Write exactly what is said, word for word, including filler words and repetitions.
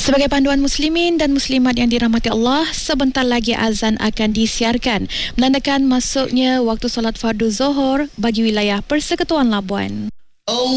Sebagai panduan muslimin dan muslimat yang dirahmati Allah, sebentar lagi azan akan disiarkan, menandakan masuknya waktu solat fardu Zuhur bagi wilayah Persekutuan Labuan.